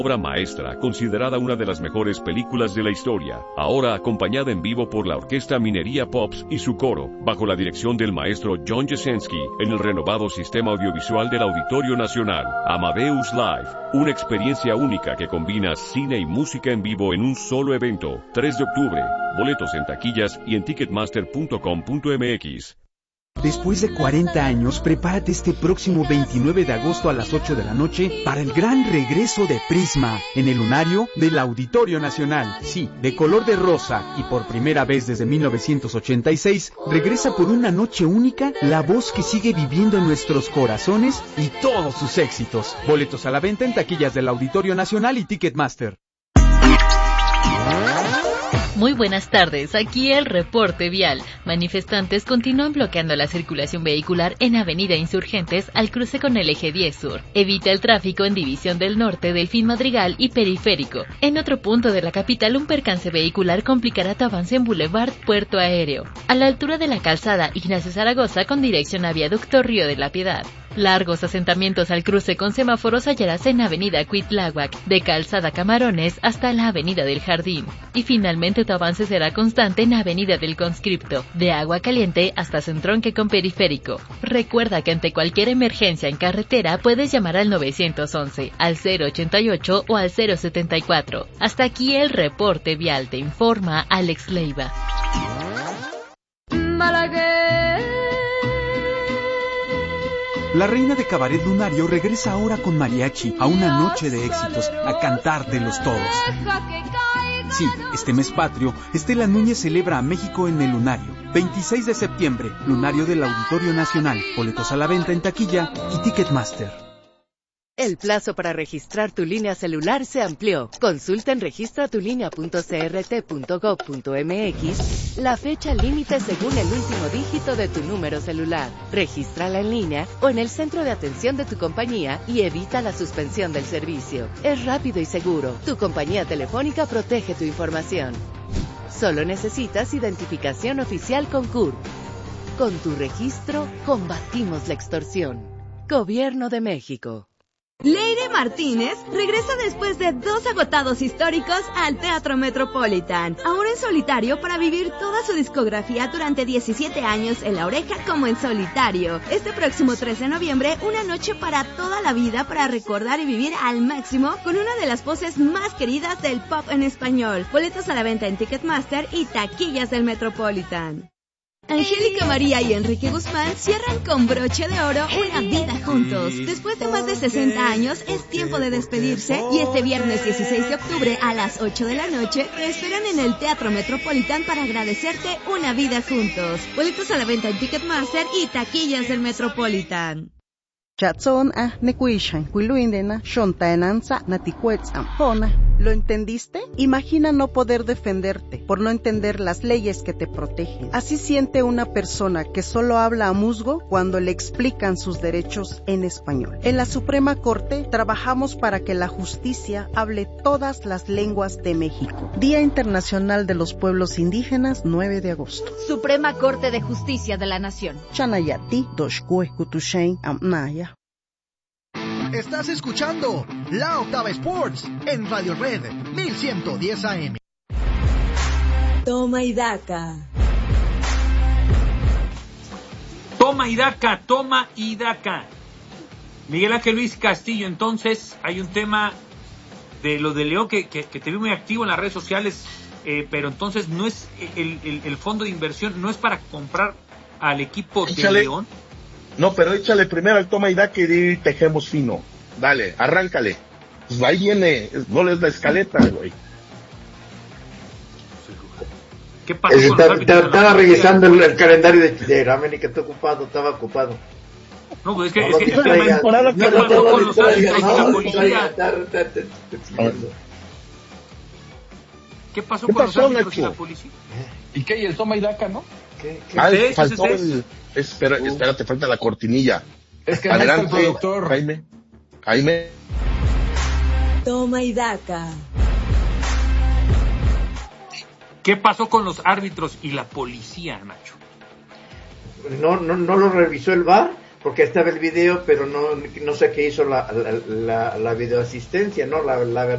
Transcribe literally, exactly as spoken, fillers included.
Obra maestra, considerada una de las mejores películas de la historia, ahora acompañada en vivo por la Orquesta Minería Pops y su coro, bajo la dirección del maestro John Jasenski, en el renovado sistema audiovisual del Auditorio Nacional, Amadeus Live, una experiencia única que combina cine y música en vivo en un solo evento, tres de octubre, boletos en taquillas y en ticketmaster punto com punto m x. Después de cuarenta años, prepárate este próximo veintinueve de agosto a las ocho de la noche para el gran regreso de Prisma en el lunario del Auditorio Nacional. Sí, de color de rosa y por primera vez desde mil novecientos ochenta y seis, regresa por una noche única la voz que sigue viviendo en nuestros corazones y todos sus éxitos. Boletos a la venta en taquillas del Auditorio Nacional y Ticketmaster. Muy buenas tardes, aquí el reporte vial. Manifestantes continúan bloqueando la circulación vehicular en Avenida Insurgentes al cruce con el eje diez Sur. Evita el tráfico en División del Norte, Delfín Madrigal y Periférico. En otro punto de la capital, un percance vehicular complicará tu avance en Boulevard Puerto Aéreo, a la altura de la calzada Ignacio Zaragoza con dirección a Viaducto Río de la Piedad. Largos asentamientos al cruce con semáforos hallarás en Avenida Cuitláhuac, de Calzada Camarones hasta la Avenida del Jardín. Y finalmente tu avance será constante en Avenida del Conscripto, de Agua Caliente hasta su entronque con Periférico. Recuerda que ante cualquier emergencia en carretera puedes llamar al nueve once, al cero ochenta y ocho o al cero setenta y cuatro. Hasta aquí el reporte vial, te informa Alex Leiva. La reina de cabaret lunario regresa ahora con mariachi a una noche de éxitos, a cantártelos todos. Sí, este mes patrio, Estela Núñez celebra a México en el lunario. veintiséis de septiembre, lunario del Auditorio Nacional. Boletos a la venta en taquilla y Ticketmaster. El plazo para registrar tu línea celular se amplió. Consulta en registra tu línea punto c r t punto gov punto m x la fecha límite según el último dígito de tu número celular. Regístrala en línea o en el centro de atención de tu compañía y evita la suspensión del servicio. Es rápido y seguro. Tu compañía telefónica protege tu información. Solo necesitas identificación oficial con C U R P. Con tu registro, combatimos la extorsión. Gobierno de México. Leire Martínez regresa después de dos agotados históricos al Teatro Metropolitan, ahora en solitario para vivir toda su discografía durante diecisiete años en La Oreja como en solitario. Este próximo trece de noviembre, una noche para toda la vida para recordar y vivir al máximo con una de las voces más queridas del pop en español. Boletos a la venta en Ticketmaster y taquillas del Metropolitan. Angélica María y Enrique Guzmán cierran con broche de oro una vida juntos. Después de más de sesenta años, es tiempo de despedirse y este viernes dieciséis de octubre a las ocho de la noche te esperan en el Teatro Metropolitan para agradecerte una vida juntos. Boletos a la venta en Ticketmaster y taquillas del Metropolitan. Chatson a nekuishan, kuiluindena, shontaenanza, naticuetzam, pona. ¿Lo entendiste? Imagina no poder defenderte por no entender las leyes que te protegen. Así siente una persona que solo habla a musgo cuando le explican sus derechos en español. En la Suprema Corte trabajamos para que la justicia hable todas las lenguas de México. Día Internacional de los Pueblos Indígenas, nueve de agosto. Suprema Corte de Justicia de la Nación. Chanayati, Doshkue, Kutushain, Amnaya. Estás escuchando La Octava Sports en Radio Red mil ciento diez A M. Toma y daca. Toma y daca, toma y daca. Miguel Ángel Luis Castillo, entonces hay un tema de lo de León que, que, que te vi muy activo en las redes sociales, eh, pero entonces no es el, el, el fondo de inversión, no es para comprar al equipo échale, de León. No, pero échale primero al toma y daca y tejemos fino. Dale, arráncale. Pues ahí viene, no les da escaleta, güey. ¿Qué pasó eh, con ta, los árbitros? Estaba revisando el, el calendario de, de América, está ocupado, estaba ocupado. No, pues es que, no, es que, no, es que no, no, no, ¿qué pasó no, con los no, árbitros y no, la no, policía? no, ¿Qué pasó ¿Qué con pasó, los árbitros y Nacho? la policía? ¿Y qué? ¿Y el toma y daca, no? ¿Qué, qué? Ah, ¿Es faltó ese? el... Espera, Uh. espera, te falta la cortinilla. Es que no Adelante, está el productor. Jaime. Jaime. Toma y daca. ¿Qué pasó con los árbitros y la policía, Nacho? No, no, no lo revisó el V A R porque estaba el video, pero no, no sé qué hizo la, la, la, la videoasistencia, ¿no? La, la